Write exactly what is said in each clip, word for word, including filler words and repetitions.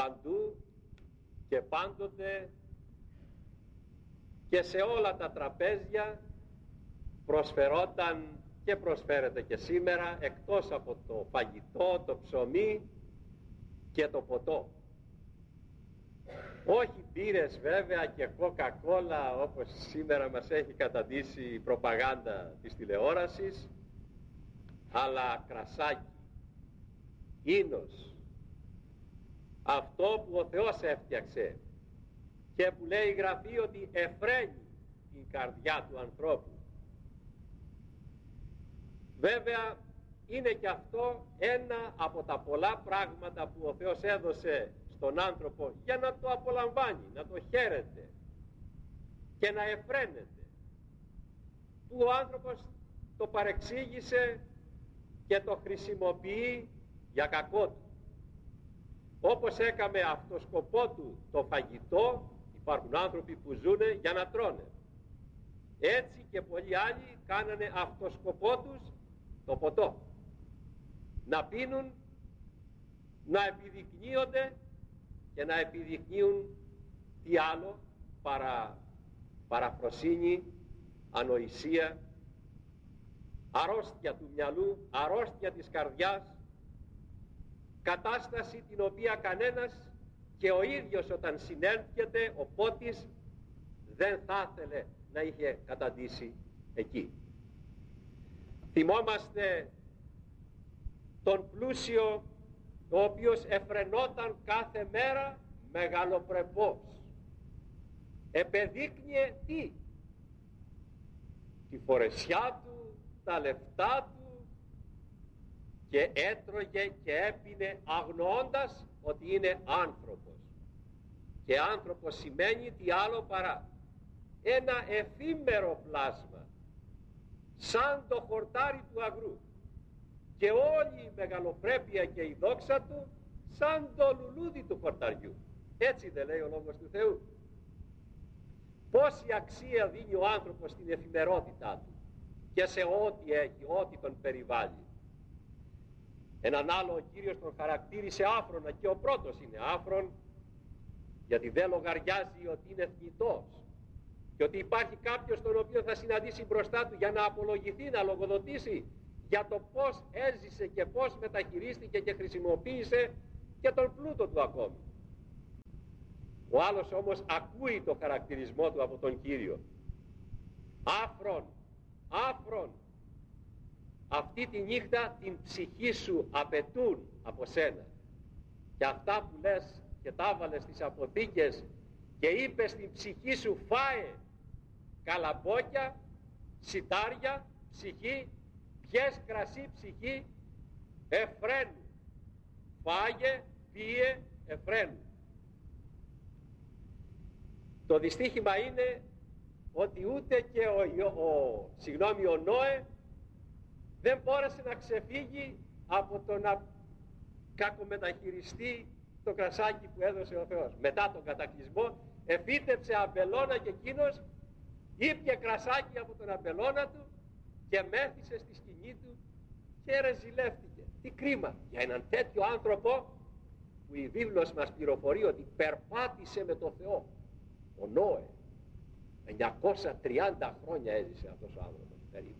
παντού και πάντοτε και σε όλα τα τραπέζια προσφερόταν και προσφέρεται και σήμερα, εκτός από το φαγητό, το ψωμί και το ποτό. Όχι μπύρες βέβαια και κόκα-κόλα όπως σήμερα μας έχει καταντήσει η προπαγάνδα της τηλεόρασης, αλλά κρασάκι, ίνος, αυτό που ο Θεός έφτιαξε και που λέει η Γραφή ότι εφραίνει την καρδιά του ανθρώπου. Βέβαια είναι και αυτό ένα από τα πολλά πράγματα που ο Θεός έδωσε στον άνθρωπο για να το απολαμβάνει, να το χαίρεται και να εφραίνεται, που ο άνθρωπος το παρεξήγησε και το χρησιμοποιεί για κακό του. Όπως έκαμε αυτό σκοπό του το φαγητό, υπάρχουν άνθρωποι που ζουν για να τρώνε, έτσι και πολλοί άλλοι κάνανε αυτό σκοπό τους το ποτό, να πίνουν, να επιδεικνύονται και να επιδεικνύουν τι άλλο παρά παραφροσύνη, ανοησία, αρρώστια του μυαλού, αρρώστια της καρδιάς, κατάσταση την οποία κανένας και ο ίδιος όταν συνέρχεται ο πότης δεν θα ήθελε να είχε καταντήσει εκεί. Θυμόμαστε τον πλούσιο ο οποίος εφρενόταν κάθε μέρα μεγαλοπρεπώς, επεδείκνυε τι? Τη φορεσιά του, τα λεφτά του, και έτρωγε και έπινε αγνοώντας ότι είναι άνθρωπος. Και άνθρωπος σημαίνει τι άλλο παρά ένα εφήμερο πλάσμα, σαν το χορτάρι του αγρού, και όλη η μεγαλοπρέπεια και η δόξα του σαν το λουλούδι του χορταριού. Έτσι δεν λέει ο Λόγος του Θεού? Πόση αξία δίνει ο άνθρωπος στην εφημερότητά του και σε ό,τι έχει, ό,τι τον περιβάλλει. Έναν άλλο ο Κύριος τον χαρακτήρισε άφρονα, και ο πρώτος είναι άφρον, γιατί δεν λογαριάζει ότι είναι θνητός και ότι υπάρχει κάποιος τον οποίο θα συναντήσει μπροστά του για να απολογηθεί, να λογοδοτήσει για το πώς έζησε και πώς μεταχειρίστηκε και χρησιμοποίησε και τον πλούτο του ακόμη. Ο άλλος όμως ακούει το χαρακτηρισμό του από τον Κύριο. Άφρον, άφρον, αυτή τη νύχτα την ψυχή σου απαιτούν από σένα, και αυτά που λες και τα βάλες στις αποθήκες και είπες στην ψυχή σου φάε καλαμπόκια, σιτάρια, ψυχή, πιες κρασί ψυχή, εφραίνου, φάγε, πίε, εφραίνου. Το δυστύχημα είναι ότι ούτε και ο, ο, συγγνώμη, ο Νόε δεν μπόρεσε να ξεφύγει από το να κακομεταχειριστεί το κρασάκι που έδωσε ο Θεός. Μετά τον κατακλυσμό εφύτεψε αμπελώνα και εκείνος ήπια κρασάκι από τον αμπελώνα του και μέθησε στη σκηνή του και ρεζιλεύτηκε. Τι κρίμα για έναν τέτοιο άνθρωπο που η βίβλος μας πληροφορεί ότι περπάτησε με το Θεό. Ο Νόε εννιακόσια τριάντα χρόνια έζησε αυτός ο άνθρωπος περίπου.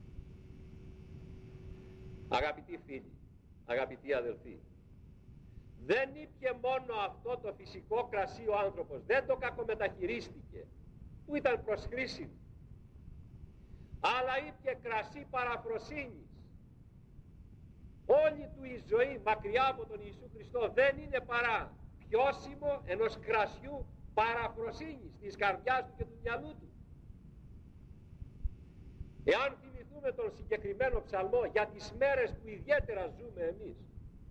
Αγαπητοί φίλοι, αγαπητοί αδελφοί, δεν ήπιε μόνο αυτό το φυσικό κρασί ο άνθρωπος, δεν το κακομεταχειρίστηκε που ήταν προς χρήση, αλλά ήπιε κρασί παραφροσύνης. Όλη του η ζωή μακριά από τον Ιησού Χριστό δεν είναι παρά πιώσιμο ενός κρασιού παραφροσύνης της καρδιάς του και του μυαλού του. Εάν θυμηθούμε τον συγκεκριμένο ψαλμό για τις μέρες που ιδιαίτερα ζούμε εμείς,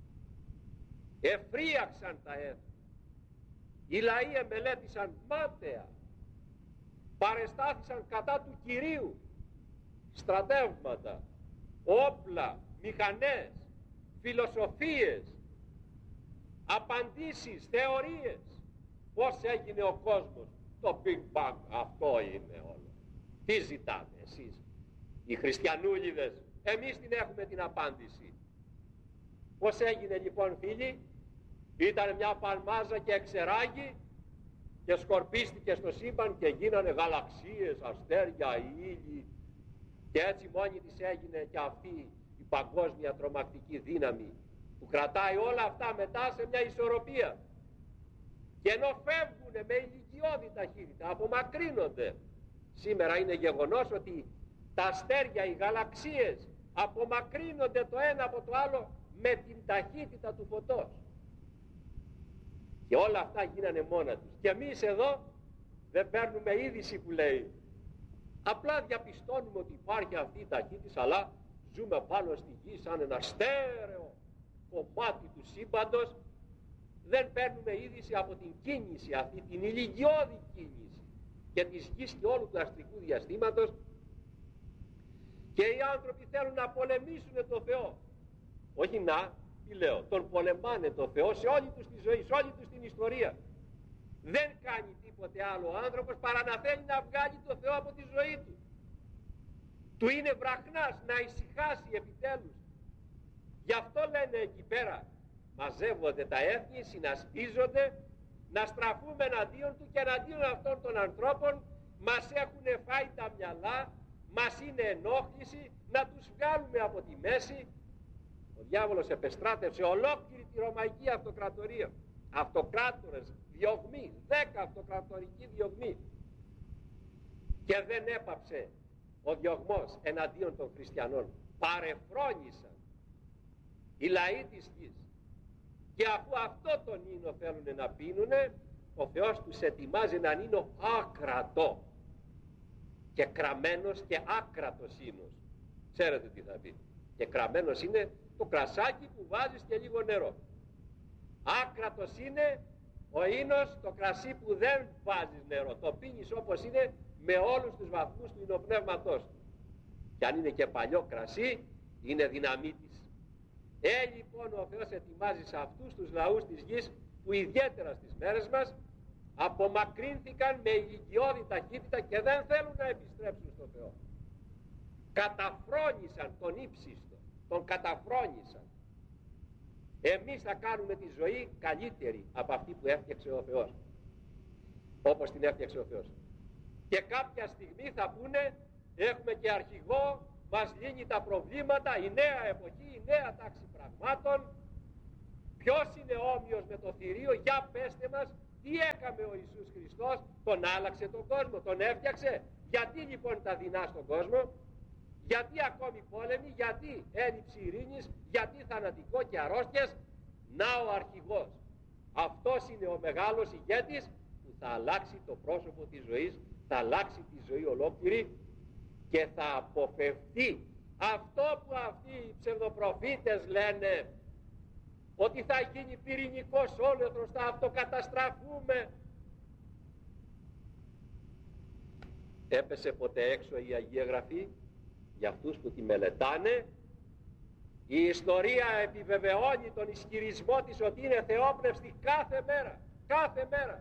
εφρίαξαν τα έθνη, οι λαοί εμελέτησαν μάταια, παρεστάθησαν κατά του Κυρίου, στρατεύματα, όπλα, μηχανές, φιλοσοφίες, απαντήσεις, θεωρίες. Πώς έγινε ο κόσμος? Το Big Bang, αυτό είναι όλο. Τι ζητάτε εσείς οι χριστιανούλιδες? Εμείς την έχουμε την απάντηση. Πώς έγινε λοιπόν, φίλοι? Ήταν μια παλμάζα και εξεράγη και σκορπίστηκε στο σύμπαν και γίνανε γαλαξίες, αστέρια, ήλιοι, και έτσι μόνη της έγινε και αυτή η παγκόσμια τρομακτική δύναμη που κρατάει όλα αυτά μετά σε μια ισορροπία. Και ενώ φεύγουν με ηλικιώδη ταχύτητα, απομακρύνονται. Σήμερα είναι γεγονός ότι τα αστέρια, οι γαλαξίες απομακρύνονται το ένα από το άλλο με την ταχύτητα του φωτός. Και όλα αυτά γίνανε μόνα τους. Και εμείς εδώ δεν παίρνουμε είδηση που λέει. Απλά διαπιστώνουμε ότι υπάρχει αυτή η ταχύτητα, αλλά ζούμε πάνω στη γη σαν ένα στέρεο κομμάτι του σύμπαντος. Δεν παίρνουμε είδηση από την κίνηση αυτή, την ηλικιώδη κίνηση και της γης και όλου του αστρικού διαστήματος. Και οι άνθρωποι θέλουν να πολεμήσουν το Θεό. Όχι να, τι λέω, τον πολεμάνε το Θεό σε όλη τους τη ζωή, σε όλη τους την ιστορία. Δεν κάνει τίποτε άλλο ο άνθρωπος παρά να θέλει να βγάλει το Θεό από τη ζωή του. Του είναι βραχνάς να ησυχάσει επιτέλους. Γι' αυτό λένε εκεί πέρα, μαζεύονται τα έθνη, συνασπίζονται, να στραφούμε εναντίον του και εναντίον αυτών των ανθρώπων. Μας έχουν φάει τα μυαλά, μας είναι ενόχληση, να τους βγάλουμε από τη μέση. Ο διάβολος επεστράτευσε ολόκληρη τη Ρωμαϊκή Αυτοκρατορία. Αυτοκράτορες, διωγμοί, δέκα αυτοκρατορικοί διωγμοί. Και δεν έπαψε ο διωγμός εναντίον των χριστιανών. Παρεφρόνησαν οι λαοί της γης. Και αφού αυτό τον ίνο θέλουν να πίνουνε, ο Θεός τους ετοιμάζει έναν ίνο άκρατο. Και κραμένος και άκρατος ίνος. Ξέρετε τι θα πει. Και κραμένος είναι το κρασάκι που βάζεις και λίγο νερό. Άκρατος είναι ο ίνος, το κρασί που δεν βάζεις νερό. Το πίνεις όπως είναι με όλους τους βαθμούς του ινοπνεύματός του. Και αν είναι και παλιό κρασί, είναι δυναμίτης. Ε, λοιπόν, ο Θεός ετοιμάζει σε αυτούς τους λαούς της γης που ιδιαίτερα στις μέρες μας απομακρύνθηκαν με ηλικιώδη ταχύτητα και δεν θέλουν να επιστρέψουν στο Θεό. Καταφρόνησαν τον ύψιστο, τον καταφρόνησαν. Εμείς θα κάνουμε τη ζωή καλύτερη από αυτή που έφτιαξε ο Θεός, όπως την έφτιαξε ο Θεός. Και κάποια στιγμή θα πούνε, έχουμε και αρχηγό, μας λύνει τα προβλήματα, η νέα εποχή, η νέα τάξη πραγμάτων. Ποιος είναι όμοιος με το θηρίο, για πέστε μας, τι έκαμε ο Ιησούς Χριστός, τον άλλαξε τον κόσμο, τον έφτιαξε. Γιατί λοιπόν τα δεινά στον κόσμο, γιατί ακόμη πόλεμοι, γιατί έλλειψη ειρήνης, γιατί θανατικό και αρρώστιες. Να ο αρχηγός, αυτός είναι ο μεγάλος ηγέτης που θα αλλάξει το πρόσωπο της ζωής, θα αλλάξει τη ζωή ολόκληρη και θα αποφευθεί αυτό που αυτοί οι ψευδοπροφήτες λένε, ότι θα γίνει πυρηνικός όλεθρος, θα αυτοκαταστραφούμε. Έπεσε ποτέ έξω η Αγία Γραφή για αυτούς που τη μελετάνε? Η ιστορία επιβεβαιώνει τον ισχυρισμό της ότι είναι θεόπνευστη κάθε μέρα, κάθε μέρα.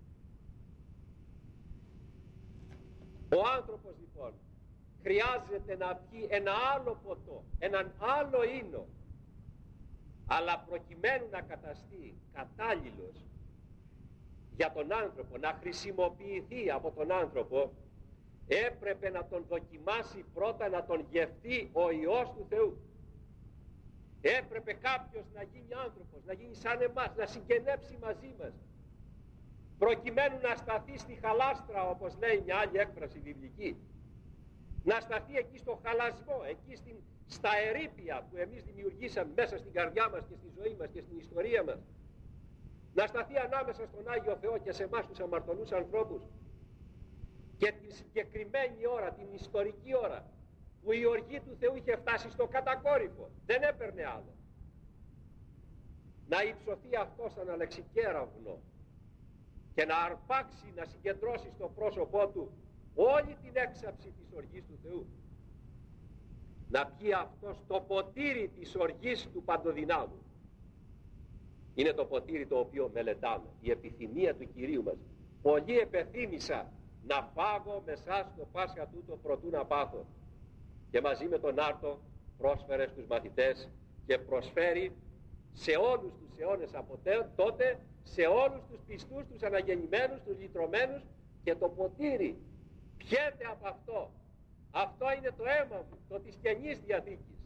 Ο άνθρωπος λοιπόν χρειάζεται να πιει ένα άλλο ποτό, έναν άλλο ίνο, αλλά προκειμένου να καταστεί κατάλληλος για τον άνθρωπο, να χρησιμοποιηθεί από τον άνθρωπο, έπρεπε να τον δοκιμάσει πρώτα, να τον γευτεί ο Υιός του Θεού. Έπρεπε κάποιος να γίνει άνθρωπος, να γίνει σαν εμάς, να συγγενέψει μαζί μας, προκειμένου να σταθεί στη χαλάστρα, όπως λέει μια άλλη έκφραση βιβλική, να σταθεί εκεί στο χαλασμό, εκεί στην, στα ερείπια που εμείς δημιουργήσαμε μέσα στην καρδιά μας και στη ζωή μας και στην ιστορία μας, να σταθεί ανάμεσα στον Άγιο Θεό και σε εμάς τους αμαρτωλούς ανθρώπους, και την συγκεκριμένη ώρα, την ιστορική ώρα που η οργή του Θεού είχε φτάσει στο κατακόρυφο, δεν έπαιρνε άλλο, να υψωθεί αυτό σαν αλεξικέραυνο και να αρπάξει, να συγκεντρώσει στο πρόσωπό του όλη την έξαψη της οργής του Θεού, να πιει αυτός το ποτήρι της οργής του Παντοδυνάμου. Είναι το ποτήρι το οποίο μελετάμε, η επιθυμία του Κυρίου μας. Πολύ επεθύμησα να φάγω με σας το Πάσχα τούτο προτού να πάθω. Και μαζί με τον Άρτο πρόσφερε στους μαθητές και προσφέρει σε όλους τους αιώνες από τότε, σε όλους τους πιστούς, τους αναγεννημένους, τους λυτρωμένους, και το ποτήρι πιέται από αυτό. Αυτό είναι το αίμα μου, το της Καινής Διαθήκης.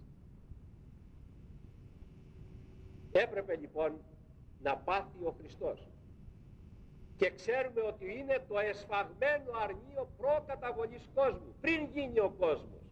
Έπρεπε λοιπόν να πάθει ο Χριστός, και ξέρουμε ότι είναι το εσφαγμένο αρνείο προκαταβολής κόσμου, πριν γίνει ο κόσμος.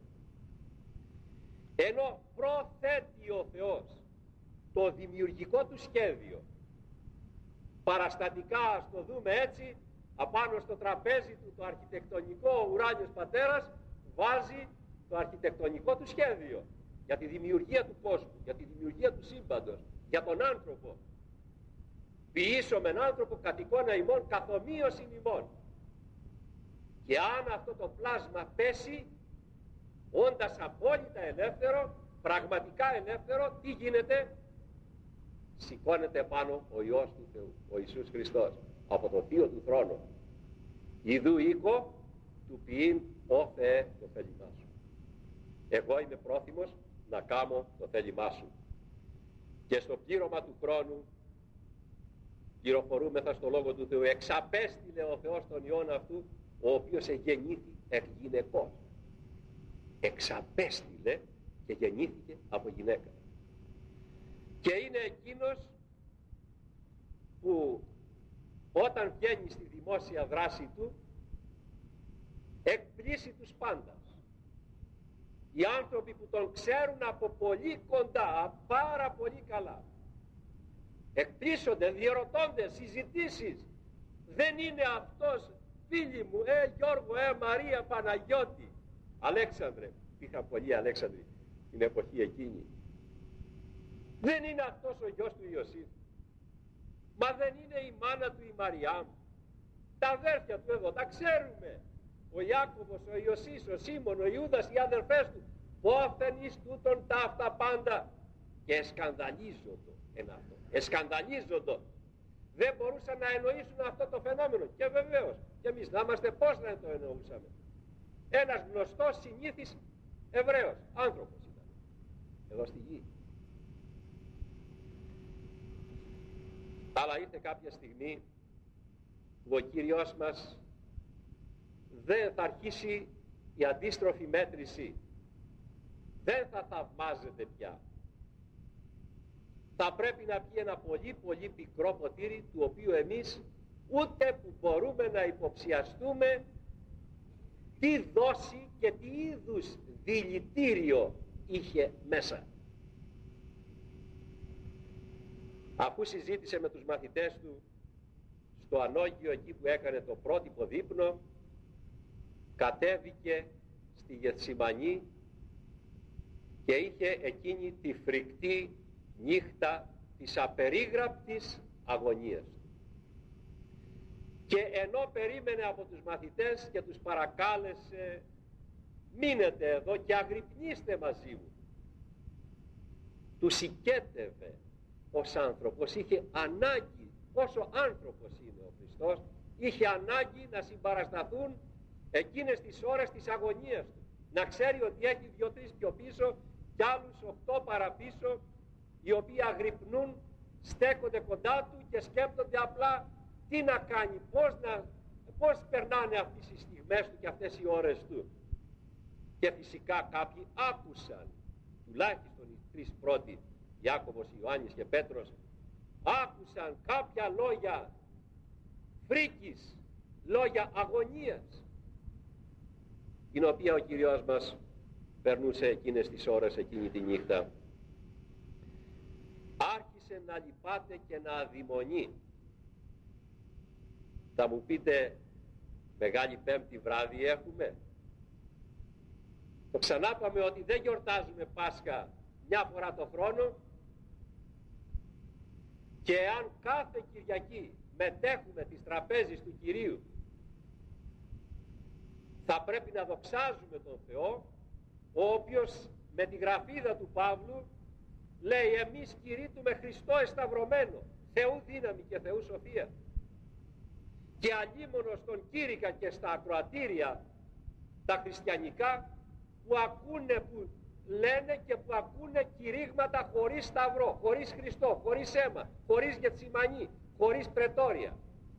Ενώ προθέτει ο Θεός το δημιουργικό του σχέδιο, παραστατικά, ας το δούμε έτσι, απάνω στο τραπέζι του το αρχιτεκτονικό, ο ουράνιος πατέρας βάζει το αρχιτεκτονικό του σχέδιο για τη δημιουργία του κόσμου, για τη δημιουργία του σύμπαντος, για τον άνθρωπο. Ποιήσομεν άνθρωπο κατ' εικόνα ημών, καθομοίωσιν ημών. Και αν αυτό το πλάσμα πέσει, όντας απόλυτα ελεύθερο, πραγματικά ελεύθερο, τι γίνεται? Σηκώνεται πάνω ο Υιός του Θεού, ο Ιησούς Χριστός, από το θείο του θρόνο. Ιδού οίκο του ποιήν ο Θεέ το θέλημά σου. Εγώ είμαι πρόθυμος να κάνω το θέλημά σου. Και στο πλήρωμα του χρόνου πληροφορούμεθα στο Λόγο του Θεού, εξαπέστειλε ο Θεός τον Υιόν αυτού, ο οποίος εγεννήθη εκ γυναικός. Εξαπέστειλε και γεννήθηκε από γυναίκα. Και είναι εκείνος που όταν βγαίνει στη δημόσια δράση του εκπλήσει τους πάντας. Οι άνθρωποι που τον ξέρουν από πολύ κοντά, πάρα πολύ καλά, εκπλήσονται, διερωτώνται, συζητήσεις. Δεν είναι αυτός, φίλοι μου, ε Γιώργο, ε Μαρία, Παναγιώτη, Αλέξανδρε? Είχα πολλοί Αλέξανδροι την εποχή εκείνη. Δεν είναι αυτός ο γιος του Ιωσήφ? Μα δεν είναι η μάνα του η Μαριάμ? Τα αδέρφια του εδώ τα ξέρουμε. Ο Ιάκωβος, ο Ιωσής, ο Σίμων, ο Ιούδας, οι αδερφές του. Πόθεν εις τούτον τα αυτά πάντα. Και εσκανδαλίζοντο εν αυτό. Εσκανδαλίζοντο. Δεν μπορούσαν να εννοήσουν αυτό το φαινόμενο. Και βεβαίως, και εμείς να είμαστε πώς να το εννοούσαμε. Ένας γνωστός συνήθις Εβραίος άνθρωπος ήταν εδώ στη γη. Αλλά ήρθε κάποια στιγμή που ο Κύριος μας δεν θα αρχίσει η αντίστροφη μέτρηση. Δεν θα θαυμάζεται πια. Θα πρέπει να πιει ένα πολύ πολύ πικρό ποτήρι, του οποίου εμείς ούτε που μπορούμε να υποψιαστούμε τι δόση και τι είδους δηλητήριο είχε μέσα. Αφού συζήτησε με τους μαθητές του στο ανώγειο εκεί που έκανε το πρότυπο δείπνο, κατέβηκε στη Γεθσιμανή και είχε εκείνη τη φρικτή νύχτα της απερίγραπτης αγωνίας. Και ενώ περίμενε από τους μαθητές και τους παρακάλεσε, μείνετε εδώ και αγρυπνήστε μαζί μου, τους συγκέτευε ως άνθρωπος, είχε ανάγκη, όσο άνθρωπος είναι ο Χριστός, είχε ανάγκη να συμπαρασταθούν εκείνες τις ώρες της αγωνίας του, να ξέρει ότι έχει δύο-τρεις πιο πίσω και άλλους οχτώ παραπίσω, οι οποίοι αγρυπνούν, στέκονται κοντά του και σκέπτονται απλά τι να κάνει, πώς, να, πώς περνάνε αυτές οι στιγμές του και αυτές οι ώρες του. Και φυσικά κάποιοι άκουσαν, τουλάχιστον οι τρεις πρώτοι, Ιάκωβος, Ιωάννης και Πέτρος, άκουσαν κάποια λόγια φρίκης, λόγια αγωνίας, την οποία ο Κυριός μας περνούσε εκείνες τις ώρες, εκείνη τη νύχτα. Άρχισε να λυπάται και να αδειμονεί. Θα μου πείτε, Μεγάλη Πέμπτη βράδυ έχουμε? Το ξανάπαμε ότι δεν γιορτάζουμε Πάσχα μια φορά το χρόνο, και αν κάθε Κυριακή μετέχουμε τις τραπέζεις του Κυρίου, θα πρέπει να δοξάζουμε τον Θεό, ο οποίος με τη γραφίδα του Παύλου λέει, εμείς κηρύττουμε Χριστό εσταυρωμένο, Θεού δύναμη και Θεού σοφία. Και αλλήμωνο στον Κύρικα και στα ακροατήρια τα χριστιανικά, που ακούνε, που λένε και που ακούνε κηρύγματα χωρίς σταυρό, χωρίς Χριστό, χωρίς αίμα, χωρίς Γετσιμανή, χωρίς πρετόρια.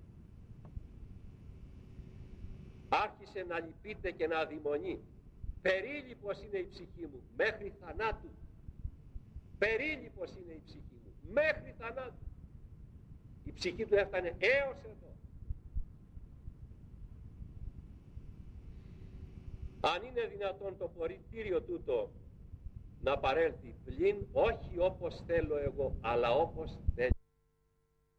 Άρχισε να λυπείται και να αδειμονεί. Περίλυπος είναι η ψυχή μου μέχρι θανάτου. Περίλυπος είναι η ψυχή μου μέχρι θανάτου. Η ψυχή του έφτανε έως εδώ. Αν είναι δυνατόν το πορυτήριο τούτο να παρέλθει, πλην όχι όπως θέλω εγώ, αλλά όπως θέλει.